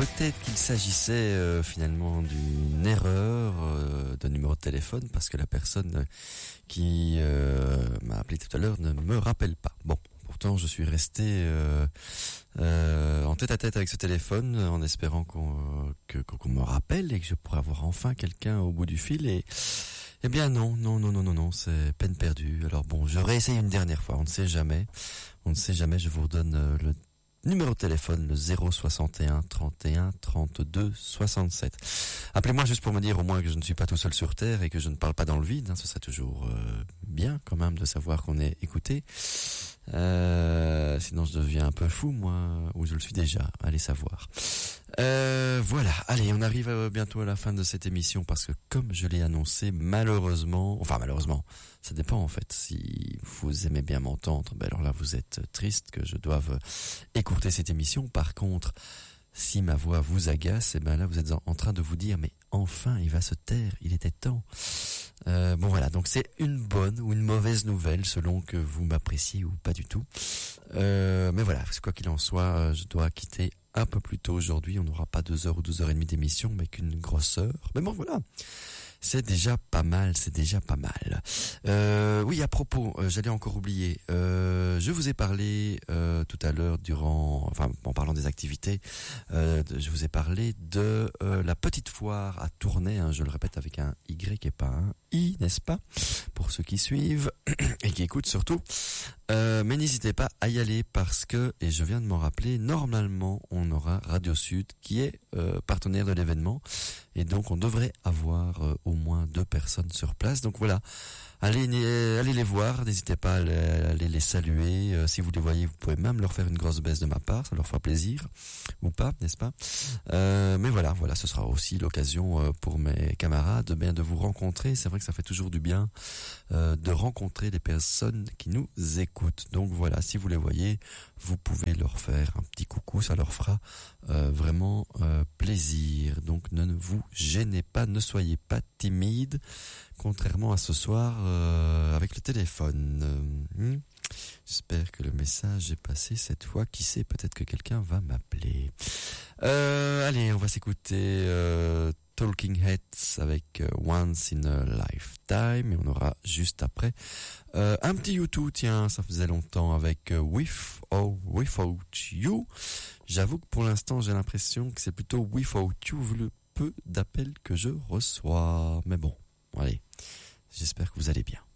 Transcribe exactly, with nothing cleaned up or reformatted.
peut-être qu'il s'agissait euh, finalement d'une erreur euh, de numéro de téléphone parce que la personne qui euh, m'a appelé tout à l'heure ne me rappelle pas. Bon, pourtant je suis resté euh, euh, en tête à tête avec ce téléphone en espérant qu'on, que, qu'on me rappelle et que je pourrais avoir enfin quelqu'un au bout du fil et eh bien non, non, non, non, non, non, c'est peine perdue. Alors bon, je réessaye une dernière fois, on ne sait jamais, on ne sait jamais, je vous redonne euh, le numéro de téléphone, le zéro soixante et un trente et un trente-deux soixante-sept. Appelez-moi juste pour me dire au moins que je ne suis pas tout seul sur Terre et que je ne parle pas dans le vide, hein, ce serait toujours euh, bien quand même de savoir qu'on est écouté. Euh, sinon je deviens un peu fou moi, ou je le suis déjà, allez savoir. Euh, voilà, allez, on arrive bientôt à la fin de cette émission parce que comme je l'ai annoncé, malheureusement, enfin malheureusement, ça dépend en fait, si vous aimez bien m'entendre, ben alors là vous êtes triste que je doive écourter cette émission. Par contre, si ma voix vous agace, et ben là vous êtes en, en train de vous dire mais enfin il va se taire, il était temps. Euh, bon voilà, donc c'est une bonne ou une mauvaise nouvelle selon que vous m'appréciez ou pas du tout. Euh, mais voilà, quoi qu'il en soit, je dois quitter un peu plus tôt aujourd'hui. On n'aura pas deux heures ou deux heures et demie d'émission, mais qu'une grosse heure. Mais bon voilà. C'est déjà pas mal, c'est déjà pas mal. Euh, oui, à propos, euh, j'allais encore oublier. Euh, je vous ai parlé euh, tout à l'heure durant, enfin, en parlant des activités, euh, de, je vous ai parlé de euh, la petite foire à Tournai. Hein, je le répète avec un Y et pas un I, n'est-ce pas? Pour ceux qui suivent et qui écoutent surtout. Euh, mais n'hésitez pas à y aller parce que, et je viens de m'en rappeler, normalement on aura Radio Sud qui est euh, partenaire de l'événement et donc on devrait avoir euh, au moins deux personnes sur place. Donc voilà, allez, allez les voir, n'hésitez pas à les, à les saluer. Euh, si vous les voyez, vous pouvez même leur faire une grosse baisse de ma part, ça leur fera plaisir ou pas, n'est-ce pas? euh, Mais voilà, voilà, ce sera aussi l'occasion euh, pour mes camarades bien de vous rencontrer. C'est vrai que ça fait toujours du bien euh, de rencontrer des personnes qui nous écoutent. Donc voilà, si vous les voyez, vous pouvez leur faire un petit coucou, ça leur fera euh, vraiment euh, plaisir. Donc ne vous gênez pas, ne soyez pas timide, contrairement à ce soir euh, avec le téléphone. Euh, hmm J'espère que le message est passé cette fois. Qui sait, peut-être que quelqu'un va m'appeler. Euh, allez, on va s'écouter euh, Talking Heads avec euh, Once in a Lifetime et on aura juste après euh, un petit U deux, tiens, ça faisait longtemps avec euh, With or Without You. J'avoue que pour l'instant j'ai l'impression que c'est plutôt Without You vu le peu d'appels que je reçois. Mais bon, allez, j'espère que vous allez bien.